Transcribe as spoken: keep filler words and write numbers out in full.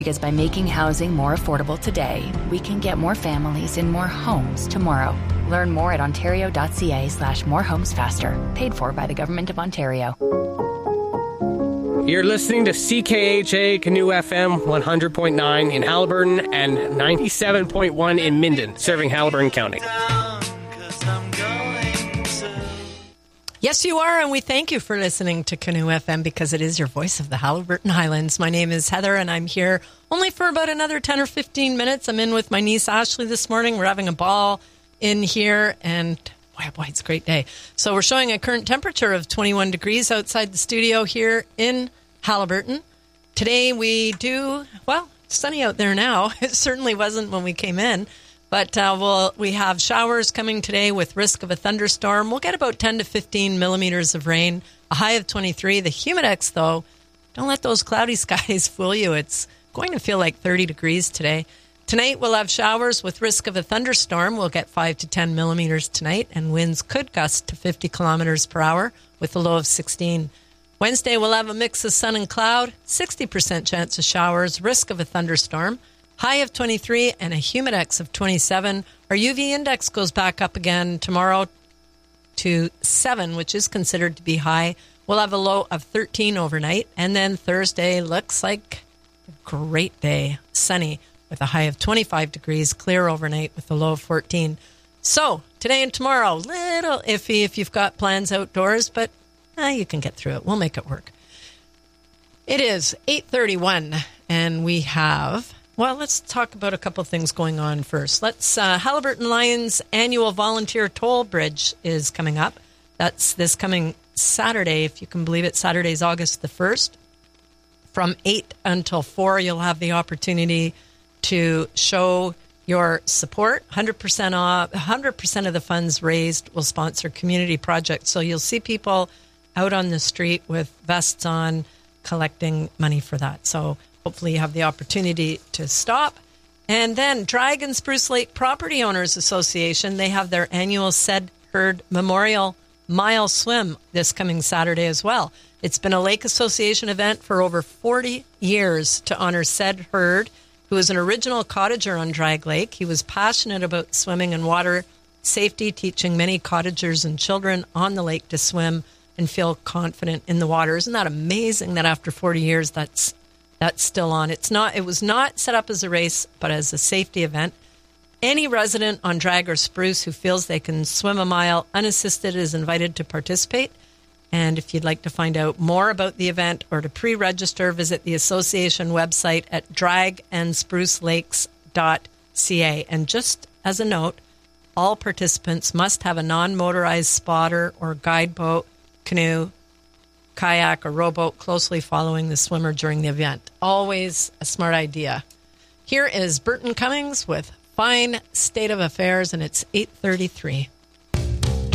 Because by making housing more affordable today, we can get more families in more homes tomorrow. Learn more at ontario.ca slash more homes faster. Paid for by the Government of Ontario. You're listening to C K H A Canoe F M one hundred point nine in Haliburton and ninety-seven point one in Minden, serving Haliburton County. Yes, you are, and we thank you for listening to Canoe F M because it is your voice of the Haliburton Highlands. My name is Heather, and I'm here only for about another ten or fifteen minutes. I'm in with my niece Ashley this morning. We're having a ball in here, and boy, boy, it's a great day. So we're showing a current temperature of twenty-one degrees outside the studio here in Haliburton. Today we do, well, it's sunny out there now. It certainly wasn't when we came in. But uh, we'll, we have showers coming today with risk of a thunderstorm. We'll get about ten to fifteen millimeters of rain, a high of twenty-three. The humidex, though, don't let those cloudy skies fool you. It's going to feel like thirty degrees today. Tonight, we'll have showers with risk of a thunderstorm. We'll get five to ten millimeters tonight, and winds could gust to fifty kilometers per hour with a low of sixteen. Wednesday, we'll have a mix of sun and cloud, sixty percent chance of showers, risk of a thunderstorm. High of twenty-three and a humidex of twenty-seven. Our U V index goes back up again tomorrow to seven, which is considered to be high. We'll have a low of thirteen overnight. And then Thursday looks like a great day. Sunny with a high of twenty-five degrees. Clear overnight with a low of fourteen. So today and tomorrow, little iffy if you've got plans outdoors, but eh, you can get through it. We'll make it work. It is eight thirty-one, and we have... Well, let's talk about a couple of things going on first. Let's uh, Haliburton Lions annual volunteer toll bridge is coming up. That's this coming Saturday, if you can believe it. Saturday's August the first. From eight until four, you'll have the opportunity to show your support. one hundred percent off, one hundred percent of the funds raised will sponsor community projects. So you'll see people out on the street with vests on collecting money for that. So hopefully you have the opportunity to stop. And then Dragon Spruce Lake Property Owners Association, they have their annual Said Heard Memorial Mile Swim this coming Saturday as well. It's been a Lake Association event for over forty years to honor Said Heard, who was an original cottager on Drag Lake. He was passionate about swimming and water safety, teaching many cottagers and children on the lake to swim and feel confident in the water. Isn't that amazing that after forty years that's That's still on. It's not. It was not set up as a race, but as a safety event. Any resident on Drag or Spruce who feels they can swim a mile unassisted is invited to participate. And if you'd like to find out more about the event or to pre-register, visit the association website at drag and spruce lakes dot c a. And just as a note, all participants must have a non-motorized spotter or guide boat, canoe, kayak, or rowboat closely following the swimmer during the event. Always a smart idea. Here is Burton Cummings with Fine State of Affairs, and it's eight thirty-three.